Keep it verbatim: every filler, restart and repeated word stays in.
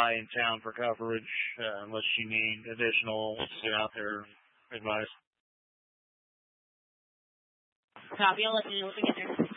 in town for coverage, uh, unless you need additional get out there advice. Copy. I'll let you know if we get there.